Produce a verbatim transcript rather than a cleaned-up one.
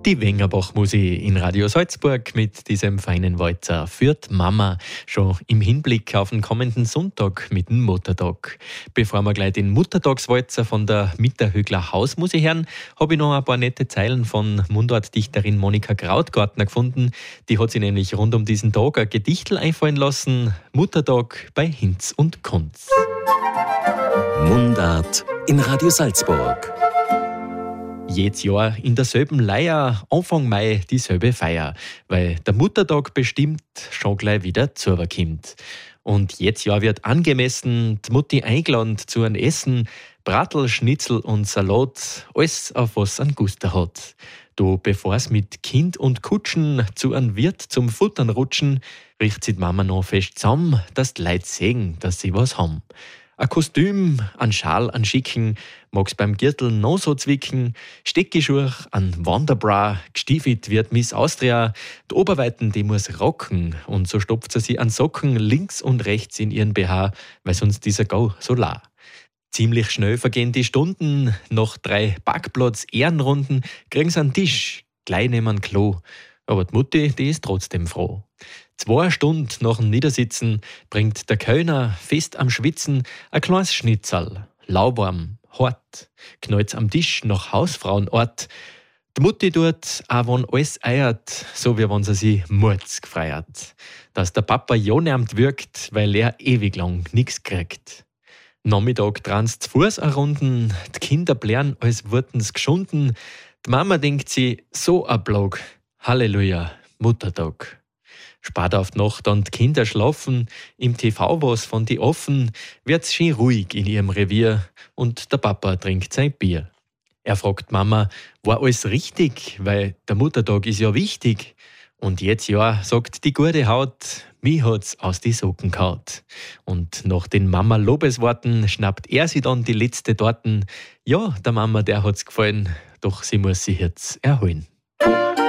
Die Wengerbach-Musik in Radio Salzburg mit diesem feinen Walzer führt Mama schon im Hinblick auf den kommenden Sonntag mit dem Muttertag. Bevor wir gleich den Muttertagswalzer von der Mitterhögler Hausmusik hören, habe ich noch ein paar nette Zeilen von Mundartdichterin Monika Krautgartner gefunden. Die hat sich nämlich rund um diesen Tag ein Gedichtel einfallen lassen. Muttertag bei Hinz und Kunz. Mundart in Radio Salzburg. Jedes Jahr in derselben Leier, Anfang Mai dieselbe Feier, weil der Muttertag bestimmt schon gleich wieder zukommt. Und jedes Jahr wird angemessen die Mutti eingeladen zu einem Essen, Bratel, Schnitzel und Salat, alles auf was an Guster hat. Do bevor es mit Kind und Kutschen zu einem Wirt zum Futtern rutschen, riecht sich die Mama noch fest zusammen, dass die Leute sehen, dass sie was haben. Ein Kostüm, ein Schal, ein Schicken, mag's beim Gürtel noch so zwicken, Steckgeschuhe, ein Wanderbra, gestiefelt wird Miss Austria, die Oberweiten, die muss rocken, und so stopft sie sich an Socken links und rechts in ihren B H, weil sonst dieser Gau so la. Ziemlich schnell vergehen die Stunden, nach drei Backplatz-Ehrenrunden kriegen sie einen Tisch, gleich neben ein Klo. Aber die Mutti, die ist trotzdem froh. Zwei Stunden nach dem Niedersitzen bringt der Kellner fest am Schwitzen ein kleines Schnitzel, lauwarm, hart, knallt's am Tisch nach Hausfrauenort. Die Mutti tut, auch wenn alles eiert, so wie wenn sie sich Murz gefreiert. Dass der Papa ja närmt wirkt, weil er ewig lang nix kriegt. Nachmittag dran's zu Fuß errunden, die Kinder blären, als wurden's geschunden. Die Mama denkt sie, so ein Blog, Halleluja, Muttertag. Spart auf die Nacht und die Kinder schlafen, im T V was von die offen, wird's schön ruhig in ihrem Revier und der Papa trinkt sein Bier. Er fragt Mama, war alles richtig, weil der Muttertag ist ja wichtig. Und jetzt ja, sagt die gute Haut, mich hat's aus die Socken gehaut. Und nach den Mama-Lobesworten schnappt er sie dann die letzte Torten. Ja, der Mama, der hat's gefallen, doch sie muss sich jetzt erholen.